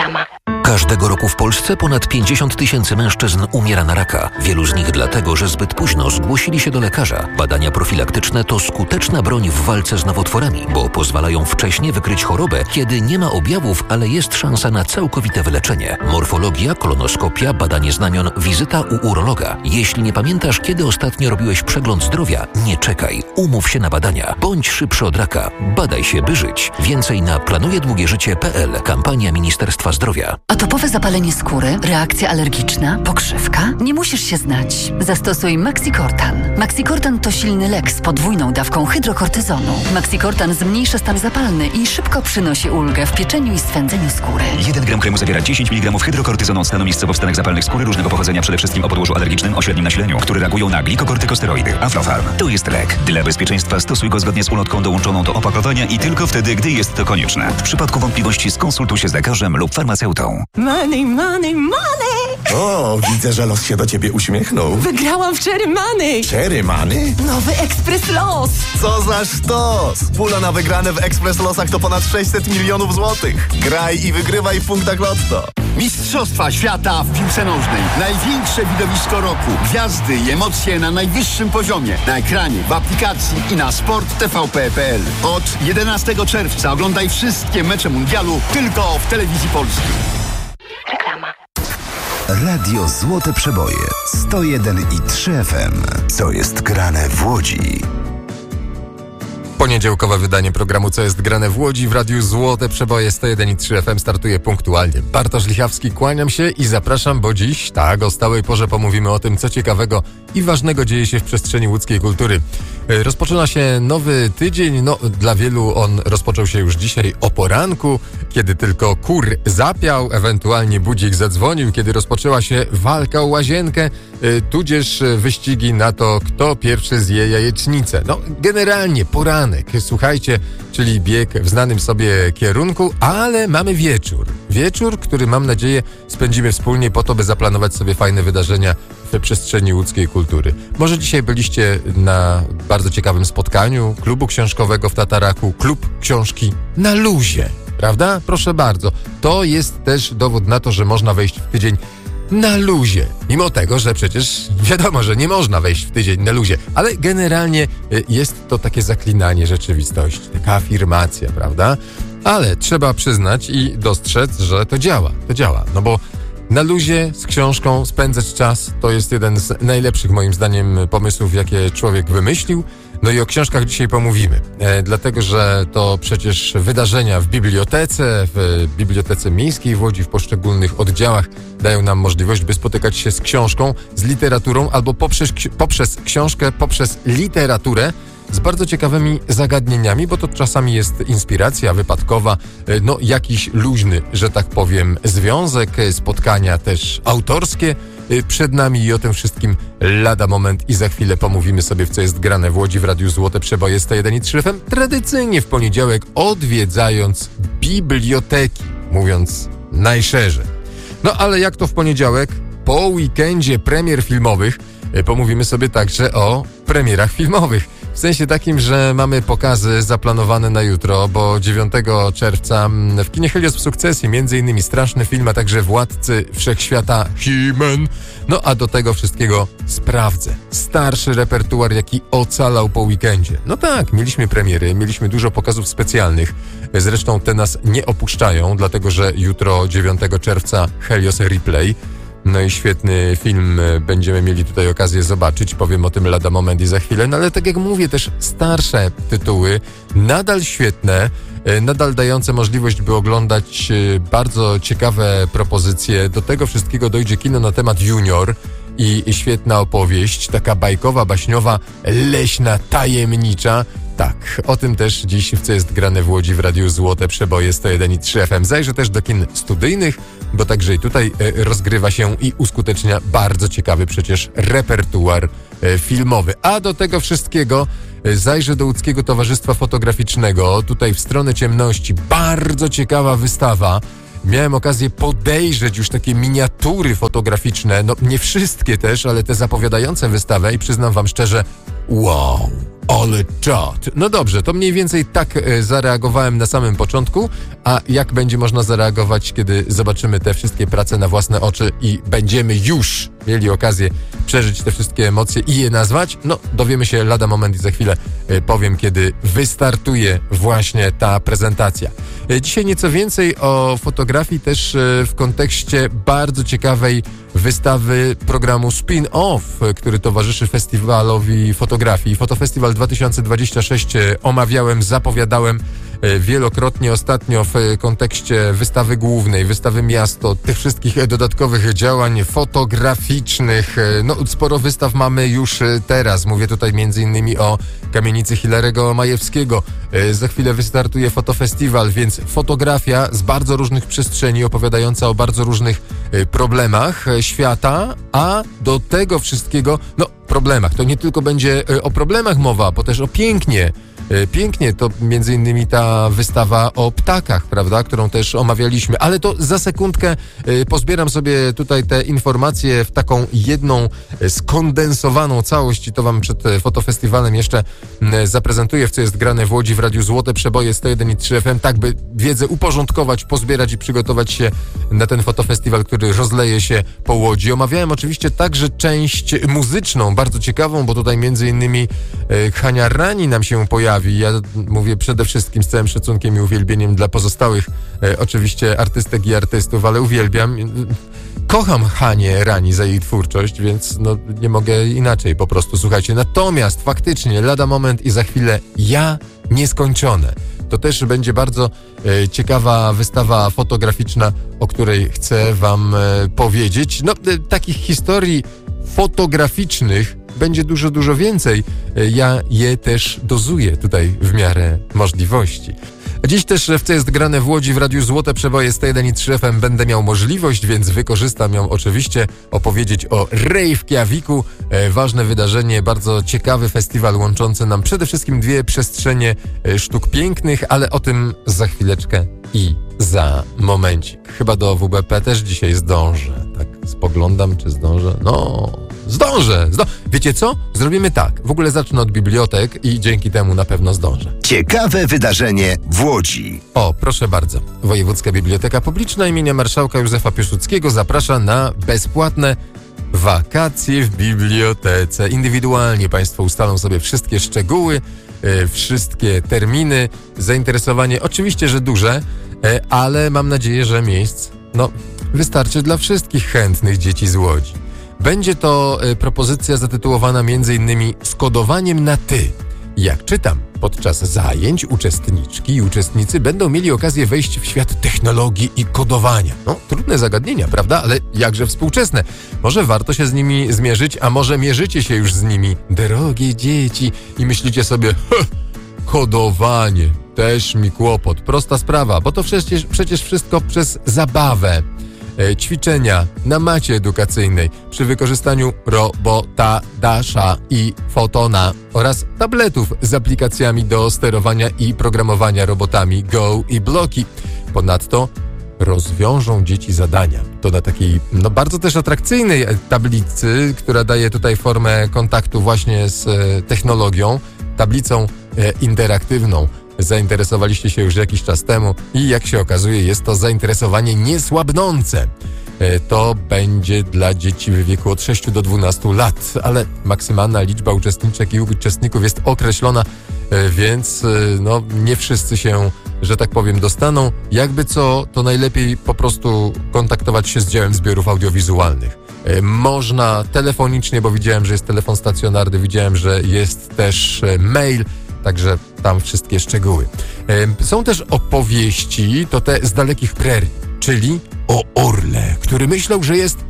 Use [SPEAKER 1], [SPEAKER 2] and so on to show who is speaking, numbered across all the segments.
[SPEAKER 1] Reklama.
[SPEAKER 2] Każdego roku w Polsce ponad 50 000 mężczyzn umiera na raka. Wielu z nich dlatego, że zbyt późno zgłosili się do lekarza. Badania profilaktyczne to skuteczna broń w walce z nowotworami, bo pozwalają wcześnie wykryć chorobę, kiedy nie ma objawów, ale jest szansa na całkowite wyleczenie. Morfologia, kolonoskopia, badanie znamion, wizyta u urologa. Jeśli nie pamiętasz, kiedy ostatnio robiłeś przegląd zdrowia, nie czekaj. Umów się na badania. Bądź szybszy od raka. Badaj się, by żyć. Więcej na planujedługieżycie.pl. Kampania Ministerstwa Zdrowia.
[SPEAKER 3] Atopowe zapalenie skóry, reakcja alergiczna, pokrzywka? Nie musisz się znać. Zastosuj Maxicortan. Maxicortan to silny lek z podwójną dawką hydrokortyzonu. Maxicortan zmniejsza stan zapalny i szybko przynosi ulgę w pieczeniu i swędzeniu skóry.
[SPEAKER 4] 1 gram kremu zawiera 10 mg hydrokortyzonu od stanu miejscowo w stanach zapalnych skóry różnego pochodzenia, przede wszystkim o podłożu alergicznym o średnim nasileniu, które reagują na glikokortykosteroidy. Aflofarm to jest lek. Dla bezpieczeństwa stosuj go zgodnie z ulotką dołączoną do opakowania i tylko wtedy, gdy jest to konieczne. W przypadku wątpliwości skonsultuj się z lekarzem lub farmaceutą.
[SPEAKER 5] Money, money, money!
[SPEAKER 6] O, widzę, że los się do ciebie uśmiechnął.
[SPEAKER 5] Wygrałam w Cherry Money!
[SPEAKER 6] Cherry Money?
[SPEAKER 5] Nowy Ekspres Los!
[SPEAKER 6] Co za sztos! Pula na wygrane w Ekspres Losach to ponad 600 milionów złotych. Graj i wygrywaj w punktach Lotto.
[SPEAKER 7] Mistrzostwa świata w piłce nożnej. Największe widowisko roku. Gwiazdy i emocje na najwyższym poziomie. Na ekranie, w aplikacji i na sporttvp.pl. Od 11 czerwca oglądaj wszystkie mecze mundialu tylko w Telewizji Polskiej.
[SPEAKER 1] Reklama.
[SPEAKER 8] Radio Złote Przeboje 101,3 FM. Co jest grane w Łodzi?
[SPEAKER 9] Poniedziałkowe wydanie programu Co jest grane w Łodzi w Radiu Złote Przeboje 101,3 FM startuje punktualnie. Bartosz Lichawski, kłaniam się i zapraszam, bo dziś, o stałej porze pomówimy o tym, co ciekawego i ważnego dzieje się w przestrzeni łódzkiej kultury. Rozpoczyna się nowy tydzień, dla wielu on rozpoczął się już dzisiaj o poranku, kiedy tylko kur zapiał, ewentualnie budzik zadzwonił, kiedy rozpoczęła się walka o łazienkę, tudzież wyścigi na to, kto pierwszy zje jajecznicę. Generalnie poranek, słuchajcie, czyli bieg w znanym sobie kierunku, ale mamy wieczór. Wieczór, który mam nadzieję spędzimy wspólnie po to, by zaplanować sobie fajne wydarzenia w przestrzeni łódzkiej kultury. Może dzisiaj byliście na bardzo ciekawym spotkaniu klubu książkowego w Tataraku, klub książki na luzie, prawda? Proszę bardzo. To jest też dowód na to, że można wejść w tydzień na luzie. Mimo tego, że przecież wiadomo, że nie można wejść w tydzień na luzie, ale generalnie jest to takie zaklinanie rzeczywistości, taka afirmacja, prawda? Ale trzeba przyznać i dostrzec, że to działa, bo na luzie z książką spędzać czas to jest jeden z najlepszych moim zdaniem pomysłów, jakie człowiek wymyślił. I o książkach dzisiaj pomówimy, dlatego że to przecież wydarzenia w Bibliotece Miejskiej w Łodzi, w poszczególnych oddziałach dają nam możliwość, by spotykać się z książką, z literaturą albo poprzez książkę, poprzez literaturę z bardzo ciekawymi zagadnieniami, bo to czasami jest inspiracja wypadkowa, jakiś luźny, że tak powiem, związek, spotkania też autorskie przed nami i o tym wszystkim lada moment i za chwilę pomówimy sobie, w co jest grane w Łodzi w Radiu Złote Przeboje 101,3 FM, tradycyjnie w poniedziałek odwiedzając biblioteki, mówiąc najszerzej. Ale jak to w poniedziałek, po weekendzie premier filmowych, pomówimy sobie także o premierach filmowych. W sensie takim, że mamy pokazy zaplanowane na jutro, bo 9 czerwca w kinie Helios w Sukcesji m.in. straszny film, a także Władcy Wszechświata He-Man. A do tego wszystkiego sprawdzę starszy repertuar, jaki ocalał po weekendzie. Mieliśmy premiery, mieliśmy dużo pokazów specjalnych. Zresztą te nas nie opuszczają, dlatego że jutro 9 czerwca Helios Replay. I świetny film będziemy mieli tutaj okazję zobaczyć. Powiem o tym lada moment i za chwilę. Ale tak jak mówię, też starsze tytuły, nadal świetne, nadal dające możliwość, by oglądać bardzo ciekawe propozycje. Do tego wszystkiego dojdzie kino na temat Junior i świetna opowieść, taka bajkowa, baśniowa, leśna, tajemnicza. Tak, o tym też dziś w Co jest grane w Łodzi w Radiu Złote Przeboje 101,3 FM. Zajrzę też do kin studyjnych, bo także i tutaj rozgrywa się i uskutecznia bardzo ciekawy przecież repertuar filmowy. A do tego wszystkiego zajrzę do Łódzkiego Towarzystwa Fotograficznego. Tutaj w Stronę Ciemności bardzo ciekawa wystawa. Miałem okazję podejrzeć już takie miniatury fotograficzne, nie wszystkie też, ale te zapowiadające wystawę i przyznam wam szczerze, wow, Ale czad. No dobrze, to mniej więcej tak zareagowałem na samym początku, a jak będzie można zareagować, kiedy zobaczymy te wszystkie prace na własne oczy i będziemy już mieli okazję przeżyć te wszystkie emocje i je nazwać? No, dowiemy się lada moment i za chwilę powiem, kiedy wystartuje właśnie ta prezentacja. Dzisiaj nieco więcej o fotografii też w kontekście bardzo ciekawej wystawy programu Spin-Off, który towarzyszy festiwalowi fotografii. Fotofestiwal 2026 omawiałem, zapowiadałem wielokrotnie ostatnio w kontekście wystawy głównej, wystawy miasto, tych wszystkich dodatkowych działań fotograficznych. No, sporo wystaw mamy już teraz. Mówię tutaj m.in. o kamienicy Hilarego Majewskiego. Za chwilę wystartuje fotofestiwal, więc fotografia z bardzo różnych przestrzeni, opowiadająca o bardzo różnych problemach świata, a do tego wszystkiego, no problemach. To nie tylko będzie o problemach mowa, bo też o pięknie. Pięknie to między innymi ta wystawa o ptakach, prawda, którą też omawialiśmy, ale to za sekundkę pozbieram sobie tutaj te informacje w taką jedną skondensowaną całość i to wam przed fotofestiwalem jeszcze zaprezentuję, w co jest grane w Łodzi w Radiu Złote Przeboje 101,3 FM, tak by wiedzę uporządkować, pozbierać i przygotować się na ten fotofestiwal, który rozleje się po Łodzi. Omawiałem oczywiście także część muzyczną, bardzo ciekawą, bo tutaj między innymi Hania Rani nam się pojawi. Ja mówię przede wszystkim z całym szacunkiem i uwielbieniem dla pozostałych oczywiście artystek i artystów, ale uwielbiam. Kocham Hanię Rani za jej twórczość, więc no nie mogę inaczej po prostu, słuchajcie. Natomiast faktycznie lada moment i za chwilę Ja Nieskończone. To też będzie bardzo ciekawa wystawa fotograficzna, o której chcę wam powiedzieć. No, takich historii fotograficznych będzie dużo, dużo więcej. Ja je też dozuję tutaj w miarę możliwości. A dziś też w co jest grane w Łodzi w Radiu Złote Przeboje 101,3 FM będę miał możliwość, więc wykorzystam ją oczywiście, opowiedzieć o Rave Kjaviku. Ważne wydarzenie, bardzo ciekawy festiwal łączący nam przede wszystkim dwie przestrzenie sztuk pięknych, ale o tym za chwileczkę i za momencik. Chyba do WBP też dzisiaj zdążę. Tak spoglądam, czy zdążę. No, zdążę. Wiecie co? Zrobimy tak. W ogóle zacznę od bibliotek i dzięki temu na pewno zdążę.
[SPEAKER 8] Ciekawe wydarzenie w Łodzi.
[SPEAKER 9] O, proszę bardzo. Wojewódzka Biblioteka Publiczna imienia Marszałka Józefa Piłsudskiego zaprasza na bezpłatne wakacje w bibliotece. Indywidualnie Państwo ustalą sobie wszystkie szczegóły, wszystkie terminy, zainteresowanie oczywiście, że duże, ale mam nadzieję, że miejsc wystarczy dla wszystkich chętnych dzieci z Łodzi. Będzie to propozycja zatytułowana m.in. Skodowaniem na ty. Jak czytam, podczas zajęć uczestniczki i uczestnicy będą mieli okazję wejść w świat technologii i kodowania. No, trudne zagadnienia, prawda? Ale jakże współczesne. Może warto się z nimi zmierzyć, a może mierzycie się już z nimi, drogie dzieci, i myślicie sobie, kodowanie, też mi kłopot. Prosta sprawa, bo to przecież wszystko przez zabawę. Ćwiczenia na macie edukacyjnej przy wykorzystaniu robota, dasza i fotona oraz tabletów z aplikacjami do sterowania i programowania robotami Go i Bloki. Ponadto rozwiążą dzieci zadania. To na takiej bardzo też atrakcyjnej tablicy, która daje tutaj formę kontaktu właśnie z technologią, tablicą interaktywną. Zainteresowaliście się już jakiś czas temu i jak się okazuje, jest to zainteresowanie niesłabnące. To będzie dla dzieci w wieku od 6 do 12 lat, ale maksymalna liczba uczestniczek i uczestników jest określona, więc nie wszyscy się, że tak powiem, dostaną. Jakby co, to najlepiej po prostu kontaktować się z działem zbiorów audiowizualnych. Można telefonicznie, bo widziałem, że jest telefon stacjonarny, widziałem, że jest też mail, także tam wszystkie szczegóły. Są też opowieści, to te z dalekich prerii, czyli o orle, który myślał, że jest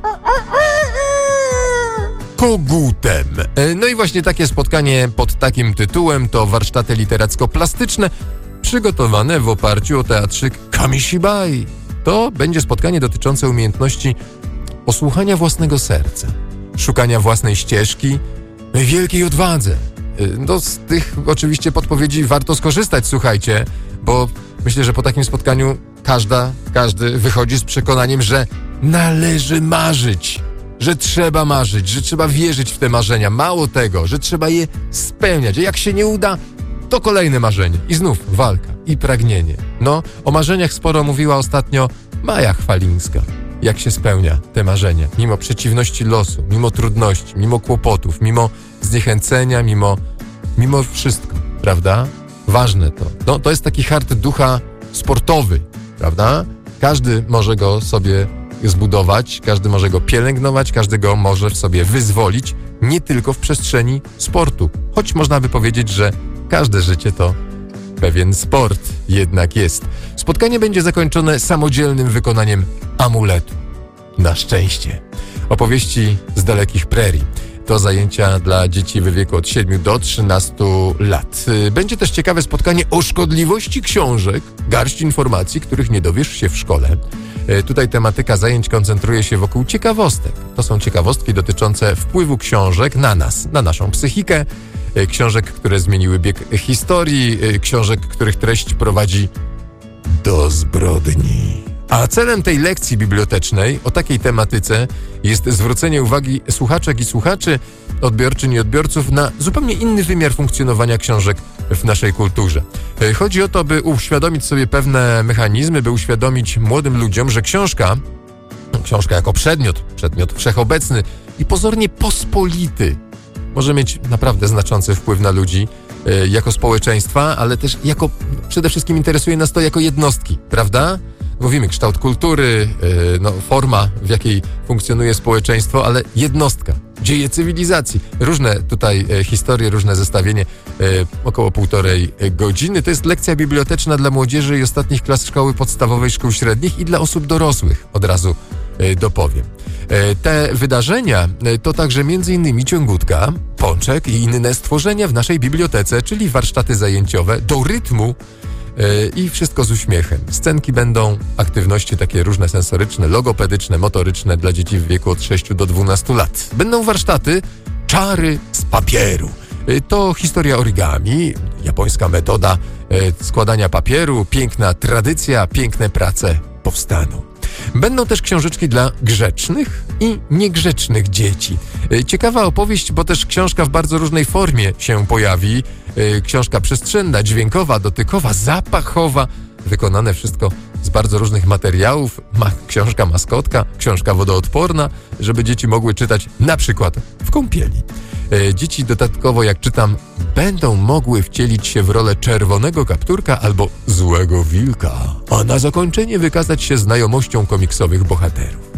[SPEAKER 9] kogutem. No i właśnie takie spotkanie pod takim tytułem to warsztaty literacko-plastyczne przygotowane w oparciu o teatrzyk Kamishibai. To będzie spotkanie dotyczące umiejętności osłuchania własnego serca, szukania własnej ścieżki, wielkiej odwadze. Z tych oczywiście podpowiedzi warto skorzystać, słuchajcie, bo myślę, że po takim spotkaniu każdy wychodzi z przekonaniem, że należy marzyć że trzeba marzyć, że trzeba wierzyć w te marzenia. Mało tego, że trzeba je spełniać. A jak się nie uda, to kolejne marzenie. I znów walka i pragnienie. No, o marzeniach sporo mówiła ostatnio Maja Chwalińska. Jak się spełnia te marzenia, mimo przeciwności losu, mimo trudności, mimo kłopotów, mimo zniechęcenia, mimo wszystko, prawda? Ważne to. No, to jest taki hart ducha sportowy, prawda? Każdy może go sobie zbudować, każdy może go pielęgnować, każdy go może w sobie wyzwolić, nie tylko w przestrzeni sportu. Choć można by powiedzieć, że każde życie to pewien sport jednak jest. Spotkanie będzie zakończone samodzielnym wykonaniem amuletu. Na szczęście. Opowieści z dalekich prerii. To zajęcia dla dzieci w wieku od 7 do 13 lat. Będzie też ciekawe spotkanie o szkodliwości książek, garść informacji, których nie dowiesz się w szkole. Tutaj tematyka zajęć koncentruje się wokół ciekawostek. To są ciekawostki dotyczące wpływu książek na nas, na naszą psychikę, książek, które zmieniły bieg historii, książek, których treść prowadzi do zbrodni. A celem tej lekcji bibliotecznej o takiej tematyce jest zwrócenie uwagi słuchaczek i słuchaczy, odbiorczyń i odbiorców na zupełnie inny wymiar funkcjonowania książek w naszej kulturze. Chodzi o to, by uświadomić sobie pewne mechanizmy, by uświadomić młodym ludziom, że książka jako przedmiot wszechobecny i pozornie pospolity, może mieć naprawdę znaczący wpływ na ludzi jako społeczeństwa, ale też przede wszystkim interesuje nas to jako jednostki, prawda? Mówimy kształt kultury, forma, w jakiej funkcjonuje społeczeństwo, ale jednostka, dzieje cywilizacji. Różne tutaj historie, różne zestawienie, około 1,5 godziny. To jest lekcja biblioteczna dla młodzieży i ostatnich klas szkoły podstawowej, szkół średnich i dla osób dorosłych, od razu dopowiem. Te wydarzenia to także m.in. ciągutka, pączek i inne stworzenia w naszej bibliotece, czyli warsztaty zajęciowe do rytmu i wszystko z uśmiechem. Scenki będą, aktywności takie różne sensoryczne, logopedyczne, motoryczne dla dzieci w wieku od 6 do 12 lat. Będą warsztaty czary z papieru. To historia origami, japońska metoda składania papieru, piękna tradycja, piękne prace powstaną. Będą też książeczki dla grzecznych i niegrzecznych dzieci. Ciekawa opowieść, bo też książka w bardzo różnej formie się pojawi. Książka przestrzenna, dźwiękowa, dotykowa, zapachowa. Wykonane wszystko z bardzo różnych materiałów. Książka maskotka, książka wodoodporna, żeby dzieci mogły czytać na przykład w kąpieli. Dzieci dodatkowo, jak czytam, będą mogły wcielić się w rolę czerwonego kapturka albo złego wilka, a na zakończenie wykazać się znajomością komiksowych bohaterów.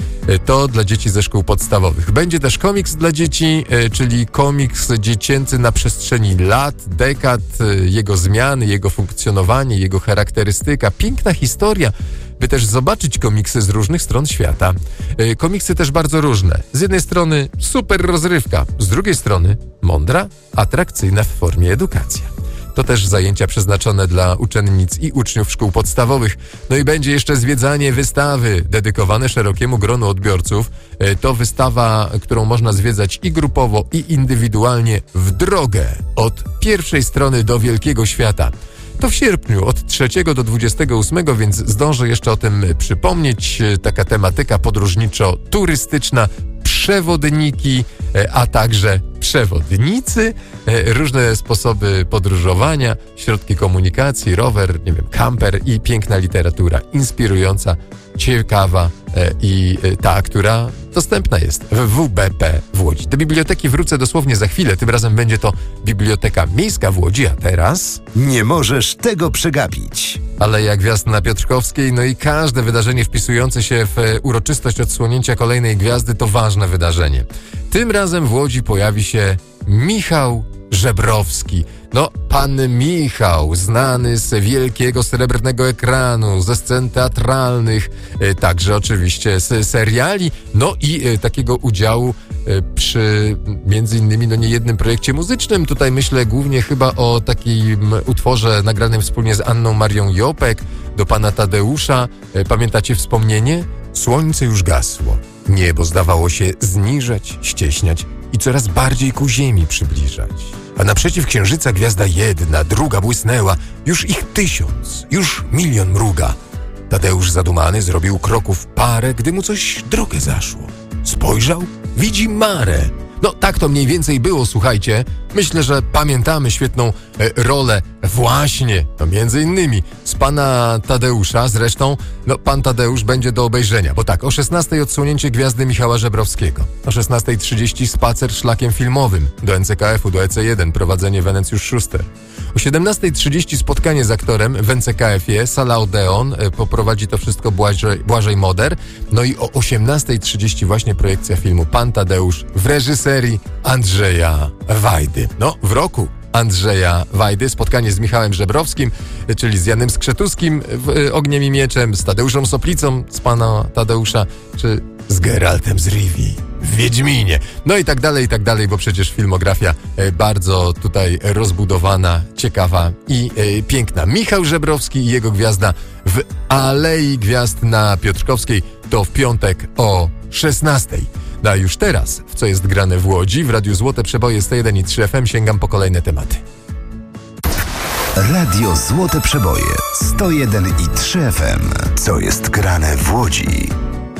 [SPEAKER 9] To dla dzieci ze szkół podstawowych. Będzie też komiks dla dzieci, czyli komiks dziecięcy na przestrzeni lat, dekad, jego zmiany, jego funkcjonowanie, jego charakterystyka. Piękna historia, by też zobaczyć komiksy z różnych stron świata. Komiksy też bardzo różne. Z jednej strony super rozrywka, z drugiej strony mądra, atrakcyjna w formie edukacja. To też zajęcia przeznaczone dla uczennic i uczniów szkół podstawowych. No i będzie jeszcze zwiedzanie wystawy dedykowane szerokiemu gronu odbiorców. To wystawa, którą można zwiedzać i grupowo, i indywidualnie w drogę od pierwszej strony do wielkiego świata. To w sierpniu od 3 do 28, więc zdążę jeszcze o tym przypomnieć. Taka tematyka podróżniczo-turystyczna, przewodniki, a także przewodnicy, różne sposoby podróżowania, środki komunikacji, rower, kamper i piękna literatura, inspirująca, ciekawa i ta, która dostępna jest w WBP w Łodzi. Do biblioteki wrócę dosłownie za chwilę, tym razem będzie to Biblioteka Miejska w Łodzi, a teraz...
[SPEAKER 8] Nie możesz tego przegapić.
[SPEAKER 9] Aleja Gwiazd na Piotrkowskiej, no i każde wydarzenie wpisujące się w uroczystość odsłonięcia kolejnej gwiazdy to ważne wydarzenie. Tym razem w Łodzi pojawi się Michał Żebrowski. No, pan Michał, znany z wielkiego srebrnego ekranu, ze scen teatralnych, także oczywiście z seriali, no i takiego udziału przy między innymi niejednym projekcie muzycznym. Tutaj myślę głównie chyba o takim utworze nagranym wspólnie z Anną Marią Jopek do pana Tadeusza. Pamiętacie wspomnienie? Słońce już gasło. Niebo zdawało się zniżać, ścieśniać i coraz bardziej ku ziemi przybliżać. A naprzeciw księżyca gwiazda jedna, druga błysnęła, już ich 1000, już 1 000 000 mruga. Tadeusz zadumany zrobił kroków parę, gdy mu coś drogę zaszło. spojrzał, widzi Marę. No tak to mniej więcej było, słuchajcie. Myślę, że pamiętamy świetną rolę właśnie, no między innymi z pana Tadeusza. Zresztą, no pan Tadeusz będzie do obejrzenia, bo tak, o 16:00 odsłonięcie Gwiazdy Michała Żebrowskiego. O 16:30 spacer szlakiem filmowym do NCKF-u, do EC1, prowadzenie Wenencjusz Szuster. O 17:30 spotkanie z aktorem w NCKF-ie, sala Odeon, poprowadzi to wszystko Błażej Moder. No i o 18:30 właśnie projekcja filmu Pan Tadeusz w reżyserii Andrzeja Wajdy. No, w roku Andrzeja Wajdy, spotkanie z Michałem Żebrowskim, czyli z Janem Skrzetuskim w Ogniem i Mieczem, z Tadeuszem Soplicą, z pana Tadeusza, czy z Geraltem z Rivii w Wiedźminie. No i tak dalej, bo przecież filmografia bardzo tutaj rozbudowana, ciekawa i piękna. Michał Żebrowski i jego gwiazda w Alei Gwiazd na Piotrkowskiej to w piątek o 16:00. No a już teraz, w co jest grane w Łodzi, w Radiu Złote Przeboje 101 i 3 FM sięgam po kolejne tematy.
[SPEAKER 8] Radio Złote Przeboje 101 i 3 FM. Co jest grane w Łodzi?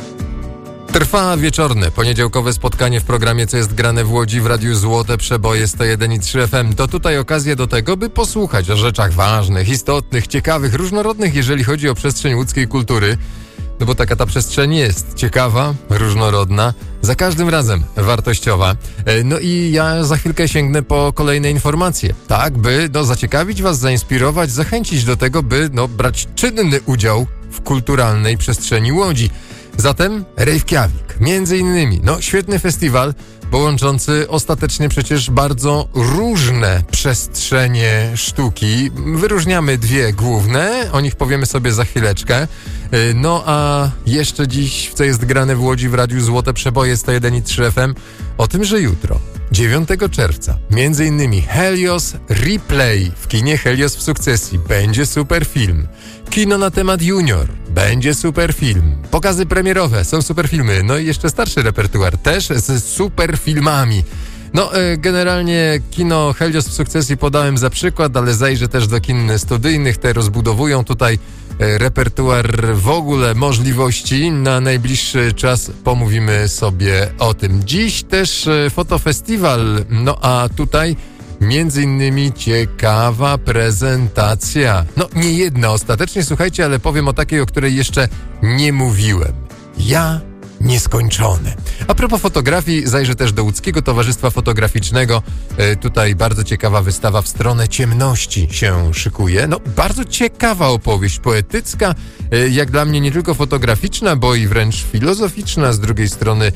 [SPEAKER 9] Trwa wieczorne, poniedziałkowe spotkanie w programie Co jest grane w Łodzi w Radiu Złote Przeboje 101 i 3 FM. To tutaj okazja do tego, by posłuchać o rzeczach ważnych, istotnych, ciekawych, różnorodnych, jeżeli chodzi o przestrzeń łódzkiej kultury. No bo taka ta przestrzeń jest ciekawa, różnorodna, za każdym razem wartościowa. No i ja za chwilkę sięgnę po kolejne informacje, tak, by zaciekawić was, zainspirować, zachęcić do tego, by brać czynny udział w kulturalnej przestrzeni Łodzi. Zatem Reykjavik, między innymi, świetny festiwal połączący ostatecznie przecież bardzo różne przestrzenie sztuki. Wyróżniamy dwie główne, o nich powiemy sobie za chwileczkę. No a jeszcze dziś, w co jest grane w Łodzi w Radiu Złote Przeboje 101 i 3 FM, o tym, że jutro, 9 czerwca, między innymi Helios Replay w kinie Helios w Sukcesji. Będzie super film. Kino na temat Junior. Będzie super film. Pokazy premierowe. Są super filmy. No i jeszcze starszy repertuar. Też z super filmami. Generalnie kino Helios w Sukcesji podałem za przykład, ale zajrzę też do kin studyjnych. Te rozbudowują tutaj repertuar, w ogóle możliwości. Na najbliższy czas pomówimy sobie o tym. Dziś też fotofestiwal. No a tutaj między innymi ciekawa prezentacja. Nie jedna ostatecznie, słuchajcie, ale powiem o takiej, o której jeszcze nie mówiłem. Ja nieskończone. A propos fotografii, zajrzę też do Łódzkiego Towarzystwa Fotograficznego. Tutaj bardzo ciekawa wystawa W stronę ciemności się szykuje. Bardzo ciekawa opowieść poetycka, jak dla mnie nie tylko fotograficzna, bo i wręcz filozoficzna, z drugiej strony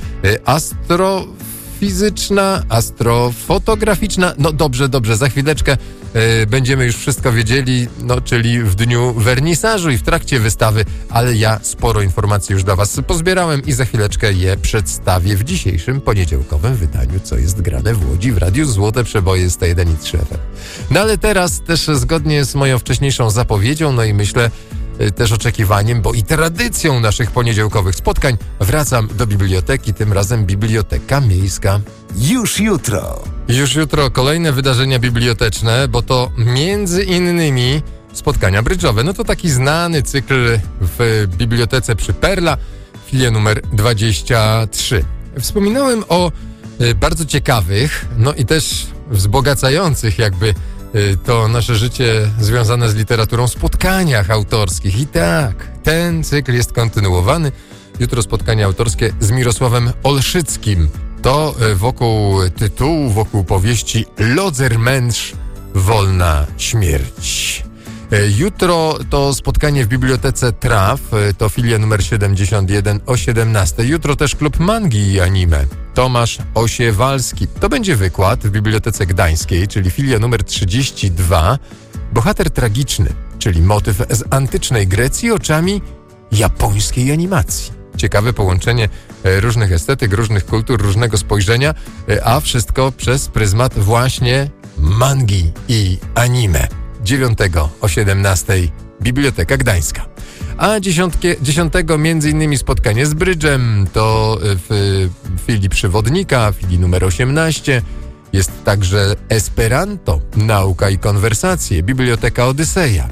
[SPEAKER 9] astrofizyczna, astrofotograficzna. Dobrze, za chwileczkę będziemy już wszystko wiedzieli, czyli w dniu wernisażu i w trakcie wystawy, ale ja sporo informacji już dla was pozbierałem i za chwileczkę je przedstawię w dzisiejszym poniedziałkowym wydaniu Co jest grane w Łodzi w Radiu Złote Przeboje 101 i 3 FM. Ale teraz też zgodnie z moją wcześniejszą zapowiedzią, i myślę też oczekiwaniem, bo i tradycją naszych poniedziałkowych spotkań, wracam do biblioteki, tym razem Biblioteka Miejska.
[SPEAKER 8] Już jutro kolejne wydarzenia biblioteczne, bo to między innymi spotkania brydżowe. To taki znany cykl w bibliotece przy Perla, filia numer 23. Wspominałem o bardzo ciekawych, i też wzbogacających jakby to nasze życie związane z literaturą spotkaniach autorskich. I tak, ten cykl jest kontynuowany. Jutro spotkanie autorskie z Mirosławem Olszyckim. To wokół tytułu, wokół powieści Lodzermensch, Wolna śmierć. Jutro to spotkanie w Bibliotece Traw, to filia numer 71 o 17. Jutro też klub mangi i anime. Tomasz Osiewalski. To będzie wykład w Bibliotece Gdańskiej, czyli filia numer 32. Bohater tragiczny, czyli motyw z antycznej Grecji oczami japońskiej animacji. Ciekawe połączenie różnych estetyk, różnych kultur, różnego spojrzenia, a wszystko przez pryzmat właśnie mangi i anime. 9 o 17 Biblioteka Gdańska. A 10 między innymi spotkanie z brydżem, to w filii przewodnika, filii numer 18. Jest także Esperanto, nauka i konwersacje, Biblioteka Odyseja.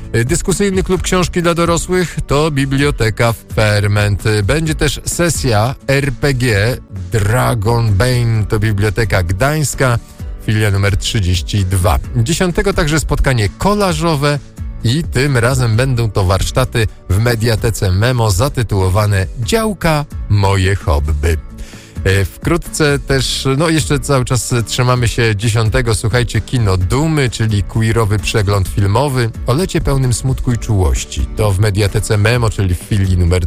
[SPEAKER 8] Dyskusyjny klub książki dla dorosłych to Biblioteka Ferment. Będzie też sesja RPG Dragon Bane, to Biblioteka Gdańska, filia numer 32. 10 także spotkanie kolażowe i tym razem będą to warsztaty w Mediatece Memo zatytułowane Działka Moje Hobby. Wkrótce też, jeszcze cały czas trzymamy się 10. Słuchajcie, Kino Dumy, czyli queerowy przegląd filmowy o lecie pełnym smutku i czułości. To w Mediatece Memo, czyli w filii numer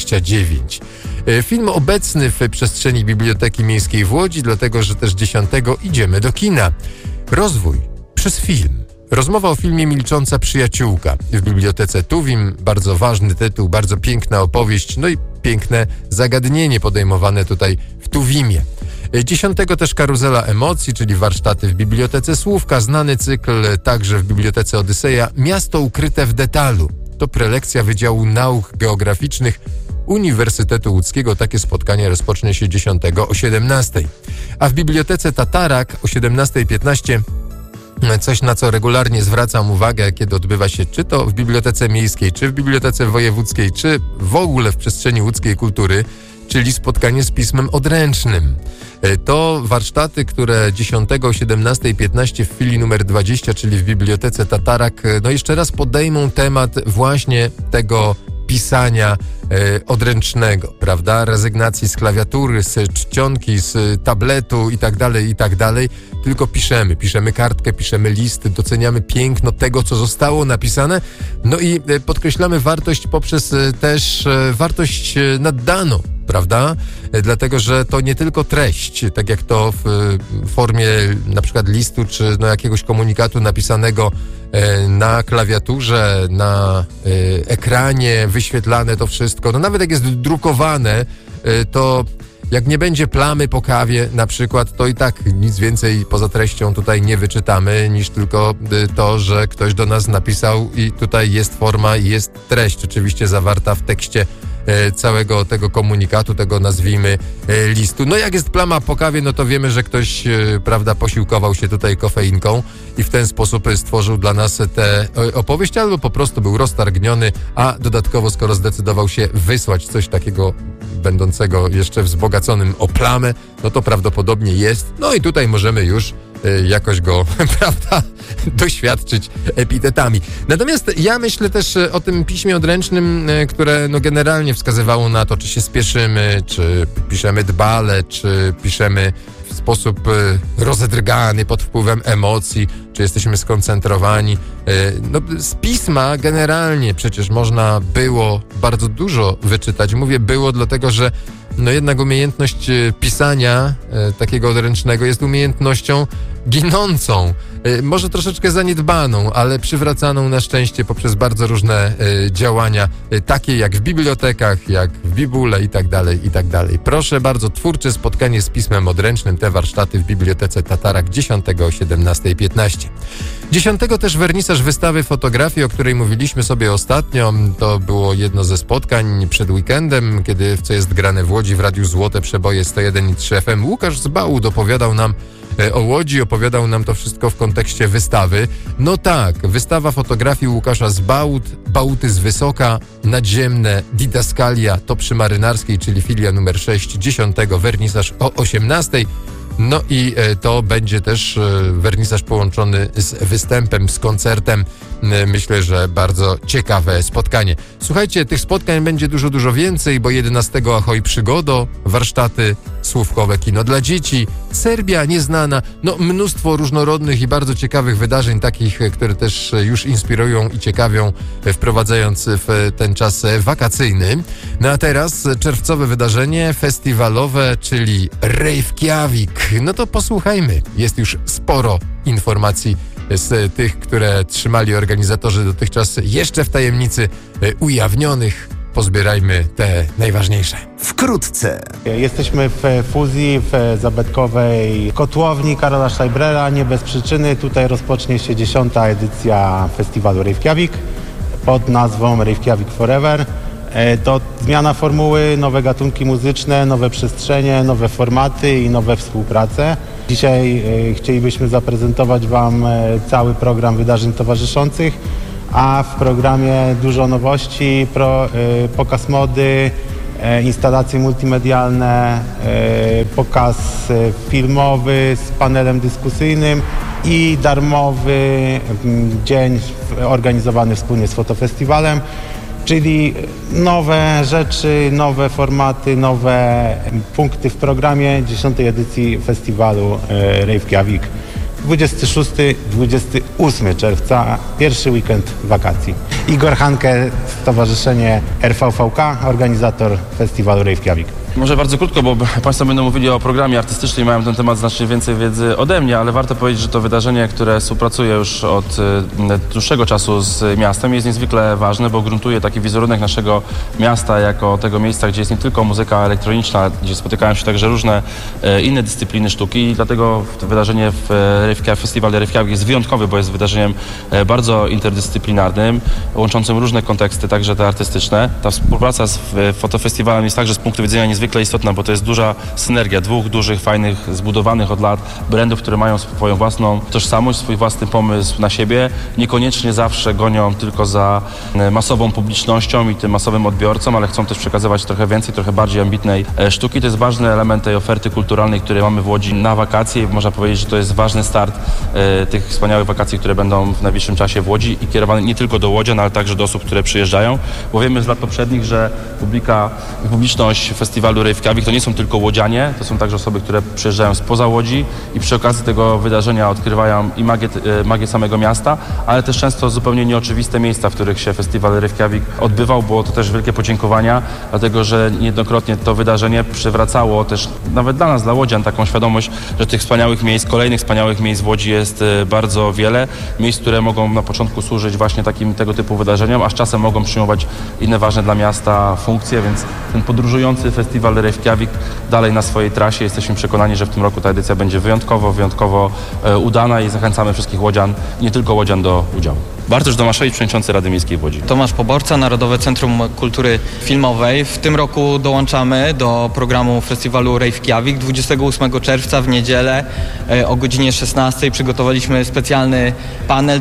[SPEAKER 8] 29. Film obecny w przestrzeni Biblioteki Miejskiej w Łodzi, dlatego że też 10 idziemy do kina. Rozwój przez film. Rozmowa o filmie Milcząca przyjaciółka w Bibliotece Tuwim. Bardzo ważny tytuł, bardzo piękna opowieść, i piękne zagadnienie podejmowane tutaj w Tuwimie. 10 też Karuzela Emocji, czyli warsztaty w Bibliotece Słówka, znany cykl także w Bibliotece Odyseja Miasto ukryte w detalu. To prelekcja Wydziału Nauk Geograficznych Uniwersytetu Łódzkiego. Takie spotkanie rozpocznie się 10 o 17. A w Bibliotece Tatarak o 17:15 coś, na co regularnie zwracam uwagę, kiedy odbywa się czy to w Bibliotece Miejskiej, czy w Bibliotece Wojewódzkiej, czy w ogóle w przestrzeni łódzkiej kultury, czyli spotkanie z pismem odręcznym. To warsztaty, które 10 o 17:15 w filii numer 20, czyli w Bibliotece Tatarak, jeszcze raz podejmą temat właśnie tego pisania odręcznego, prawda? Rezygnacji z klawiatury, z czcionki, z tabletu i tak dalej. Tylko piszemy kartkę, piszemy listy, doceniamy piękno tego, co zostało napisane, i podkreślamy wartość poprzez też wartość naddaną, prawda? Dlatego, że to nie tylko treść, tak jak to w formie na przykład listu, czy jakiegoś komunikatu napisanego na klawiaturze, na ekranie, wyświetlane to wszystko. Nawet jak jest drukowane, to jak nie będzie plamy po kawie na przykład, to i tak nic więcej poza treścią tutaj nie wyczytamy, niż tylko to, że ktoś do nas napisał i tutaj jest forma i jest treść oczywiście zawarta w tekście całego tego komunikatu, tego nazwijmy listu. Jak jest plama po kawie, to wiemy, że ktoś, prawda, posiłkował się tutaj kofeinką i w ten sposób stworzył dla nas tę opowieść, albo po prostu był roztargniony, a dodatkowo, skoro zdecydował się wysłać coś takiego będącego jeszcze wzbogaconym o plamę, to prawdopodobnie jest. I tutaj możemy już jakoś go, prawda, doświadczyć epitetami. Natomiast ja myślę też o tym piśmie odręcznym, które generalnie wskazywało na to, czy się spieszymy, czy piszemy dbale, czy piszemy w sposób rozedrgany pod wpływem emocji, czy jesteśmy skoncentrowani. Z pisma generalnie przecież można było bardzo dużo wyczytać. Mówię było, dlatego że jednak umiejętność pisania takiego odręcznego jest umiejętnością ginącą, może troszeczkę zaniedbaną, ale przywracaną na szczęście poprzez bardzo różne działania, takie jak w bibliotekach, jak w Bibule i tak dalej. Proszę bardzo, twórcze spotkanie z pismem odręcznym, te warsztaty w Bibliotece Tatarak 10 o 17:15. 10 też wernisaż wystawy fotografii, o której mówiliśmy sobie ostatnio. To było jedno ze spotkań przed weekendem, kiedy w Co jest grane w Łodzi w Radiu Złote Przeboje 101,3 FM Łukasz Zbałut opowiadał nam o Łodzi, opowiadał nam to wszystko w kontekście wystawy. Wystawa fotografii Łukasza Bałuty z Wysoka, nadziemne, didaskalia, to przy Marynarskiej, czyli filia numer 6, 10 wernisaż o 18:00. I to będzie też wernisaż połączony z występem, z koncertem. Myślę, że bardzo ciekawe spotkanie. Słuchajcie, tych spotkań będzie dużo więcej, bo 11 Ahoj Przygodo, warsztaty słówkowe, kino dla dzieci, Serbia nieznana, mnóstwo różnorodnych i bardzo ciekawych wydarzeń, takich, które też już inspirują i ciekawią, wprowadzając w ten czas wakacyjny. A teraz czerwcowe wydarzenie festiwalowe, czyli Reykjavik. To posłuchajmy. Jest już sporo informacji z tych, które trzymali organizatorzy dotychczas jeszcze w tajemnicy, ujawnionych. Pozbierajmy te najważniejsze.
[SPEAKER 6] Wkrótce.
[SPEAKER 1] Jesteśmy w fuzji w zabytkowej kotłowni Karola Schreibrera. Nie bez przyczyny. Tutaj rozpocznie się 10. edycja festiwalu Reykjavik pod nazwą Reykjavik Forever. To zmiana formuły, nowe gatunki muzyczne, nowe przestrzenie, nowe formaty i nowe współprace. Dzisiaj chcielibyśmy zaprezentować Wam cały program wydarzeń towarzyszących, a w programie dużo nowości, pokaz mody, instalacje multimedialne, pokaz filmowy z panelem dyskusyjnym i darmowy dzień organizowany wspólnie z Fotofestiwalem, czyli nowe rzeczy, nowe formaty, nowe punkty w programie 10. edycji festiwalu Reykjavik. 26-28 czerwca, pierwszy weekend wakacji. Igor Hanke, Stowarzyszenie RVVK, organizator festiwalu Reykjavik.
[SPEAKER 10] Może bardzo krótko, bo Państwo będą mówili o programie artystycznym i mają na ten temat znacznie więcej wiedzy ode mnie, ale warto powiedzieć, że to wydarzenie, które współpracuje już od dłuższego czasu z miastem, jest niezwykle ważne, bo gruntuje taki wizerunek naszego miasta jako tego miejsca, gdzie jest nie tylko muzyka elektroniczna, gdzie spotykają się także różne inne dyscypliny sztuki i dlatego to wydarzenie Festiwal Reykjavik jest wyjątkowy, bo jest wydarzeniem bardzo interdyscyplinarnym, łączącym różne konteksty, także te artystyczne. Ta współpraca z Fotofestiwalem jest także z punktu widzenia niezwykle istotna, bo to jest duża synergia dwóch dużych, fajnych, zbudowanych od lat brandów, które mają swoją własną tożsamość, swój własny pomysł na siebie. Niekoniecznie zawsze gonią tylko za masową publicznością i tym masowym odbiorcą, ale chcą też przekazywać trochę więcej, trochę bardziej ambitnej sztuki. To jest ważny element tej oferty kulturalnej, której mamy w Łodzi na wakacje. Można powiedzieć, że to jest ważny start tych wspaniałych wakacji, które będą w najbliższym czasie w Łodzi i kierowane nie tylko do łodzian, ale także do osób, które przyjeżdżają, bo wiemy z lat poprzednich, że publiczność festiwalu Reykjavik to nie są tylko łodzianie, to są także osoby, które przyjeżdżają spoza Łodzi i przy okazji tego wydarzenia odkrywają i magię samego miasta, ale też często zupełnie nieoczywiste miejsca, w których się festiwal Reykjavik odbywał. Było to też wielkie podziękowania, dlatego że niejednokrotnie to wydarzenie przywracało też nawet dla nas, dla łodzian, taką świadomość, że tych wspaniałych miejsc, kolejnych wspaniałych miejsc w Łodzi jest bardzo wiele. Miejsc, które mogą na początku służyć właśnie tego typu wydarzeniom, a z czasem mogą przyjmować inne ważne dla miasta funkcje, więc ten podróżujący festiwal Reykjavik dalej na swojej trasie. Jesteśmy przekonani, że w tym roku ta edycja będzie wyjątkowo udana i zachęcamy wszystkich łodzian, nie tylko łodzian, do udziału. Bartosz Domaszewicz, przewodniczący Rady Miejskiej w Łodzi.
[SPEAKER 11] Tomasz Poborca, Narodowe Centrum Kultury Filmowej. W tym roku dołączamy do programu festiwalu Reykjavik. 28 czerwca w niedzielę o godzinie 16 przygotowaliśmy specjalny panel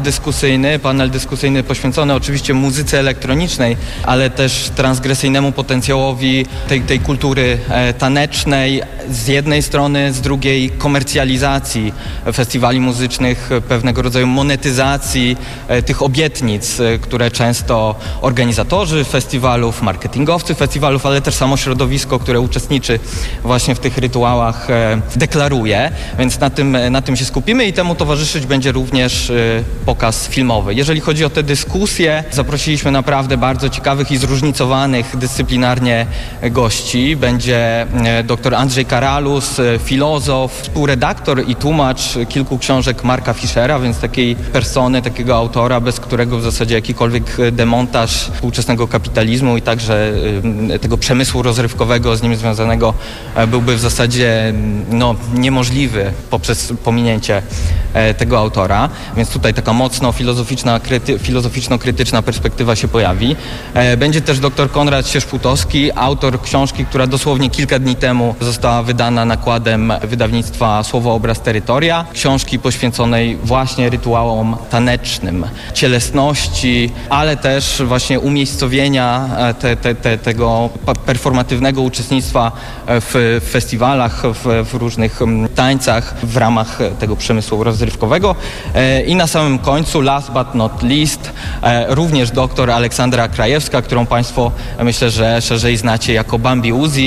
[SPEAKER 11] dyskusyjny poświęcony oczywiście muzyce elektronicznej, ale też transgresyjnemu potencjałowi tej kultury tanecznej z jednej strony, z drugiej komercjalizacji festiwali muzycznych, pewnego rodzaju monetyzacji tych obietnic, które często organizatorzy festiwalów, marketingowcy festiwalów, ale też samo środowisko, które uczestniczy właśnie w tych rytuałach, deklaruje. Więc na tym się skupimy i temu towarzyszyć będzie również pokaz filmowy. Jeżeli chodzi o te dyskusje, zaprosiliśmy naprawdę bardzo ciekawych i zróżnicowanych dyscyplinarnie gości. Będzie dr Andrzej Karalus, filozof, współredaktor i tłumacz kilku książek Marka Fischera, więc takiej persony, takiego autora, bez którego w zasadzie jakikolwiek demontaż współczesnego kapitalizmu i także tego przemysłu rozrywkowego z nim związanego byłby w zasadzie niemożliwy poprzez pominięcie tego autora. Więc tutaj taka mocno filozoficzno-krytyczna perspektywa się pojawi. Będzie też dr Konrad Sierzputowski, autor książki, która dosłownie kilka dni temu została wydana nakładem wydawnictwa Słowo, Obraz, Terytoria. Książki poświęconej właśnie rytuałom tanecznym, cielesności, ale też właśnie umiejscowienia tego performatywnego uczestnictwa w festiwalach, w różnych tańcach w ramach tego przemysłu rozrywkowego. I na samym końcu, last but not least, również dr Aleksandra Krajewska, którą Państwo myślę, że szerzej znacie jako Bambi Uzi,